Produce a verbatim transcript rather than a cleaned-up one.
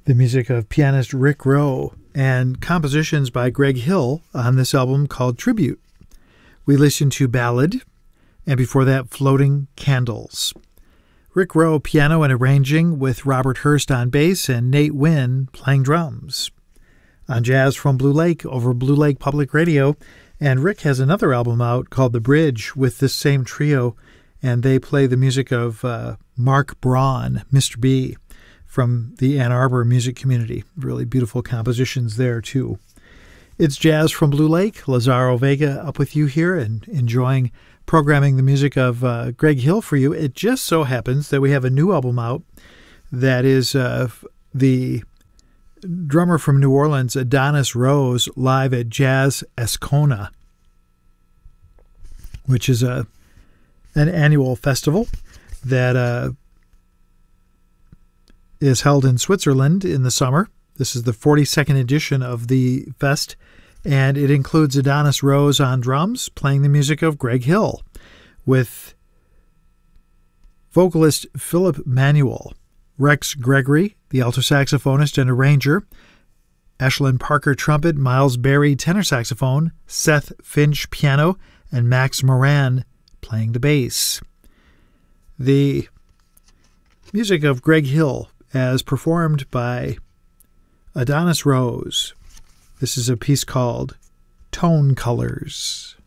the music of pianist Rick Rowe, and compositions by Greg Hill on this album called Tribute. We listened to Ballad, and before that, Floating Candles. Rick Rowe piano and arranging with Robert Hurst on bass and Nate Wynn playing drums. On Jazz from Blue Lake over Blue Lake Public Radio, and Rick has another album out called The Bridge with this same trio, and they play the music of uh, Mark Braun, Mister B, from the Ann Arbor music community. Really beautiful compositions there, too. It's Jazz from Blue Lake. Lazaro Vega up with you here and enjoying programming the music of uh, Greg Hill for you. It just so happens that we have a new album out that is uh, the drummer from New Orleans, Adonis Rose, live at Jazz Ascona, which is a an annual festival that uh, is held in Switzerland in the summer. This is the forty-second edition of the fest, and it includes Adonis Rose on drums, playing the music of Greg Hill, with vocalist Philip Manuel, Rex Gregory, the alto saxophonist and arranger, Ashlyn Parker trumpet, Miles Berry tenor saxophone, Seth Finch piano, and Max Moran playing the bass. The music of Greg Hill as performed by Adonis Rose. This is a piece called Tone Colors.